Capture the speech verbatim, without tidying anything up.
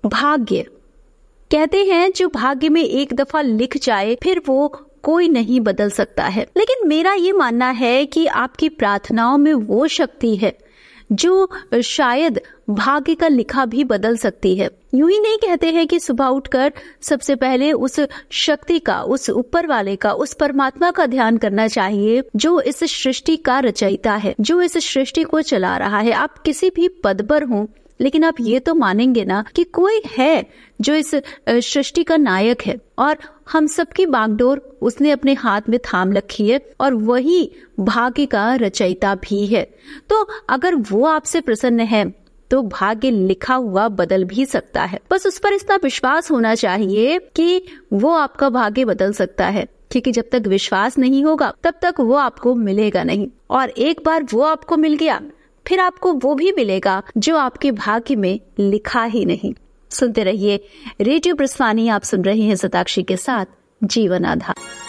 भाग्य। कहते हैं जो भाग्य में एक दफा लिख जाए फिर वो कोई नहीं बदल सकता है, लेकिन मेरा ये मानना है कि आपकी प्रार्थनाओं में वो शक्ति है जो शायद भाग्य का लिखा भी बदल सकती है। यूं ही नहीं कहते हैं कि सुबह उठकर सबसे पहले उस शक्ति का, उस ऊपर वाले का, उस परमात्मा का ध्यान करना चाहिए जो इस सृष्टि का रचयिता है, जो इस सृष्टि को चला रहा है। आप किसी भी पद पर हों, लेकिन आप ये तो मानेंगे ना कि कोई है जो इस सृष्टि का नायक है और हम सबकी बागडोर उसने अपने हाथ में थाम रखी है और वही भाग्य का रचयिता भी है। तो अगर वो आपसे प्रसन्न है तो भाग्य लिखा हुआ बदल भी सकता है। बस उस पर इतना विश्वास होना चाहिए कि वो आपका भाग्य बदल सकता है, क्योंकि जब तक विश्वास नहीं होगा तब तक वो आपको मिलेगा नहीं। और एक बार वो आपको मिल गया फिर आपको वो भी मिलेगा जो आपके भाग्य में लिखा ही नहीं। सुनते रहिए रेडियो ब्रजवाणी। आप सुन रहे हैं शताक्षी के साथ जीवन आधार।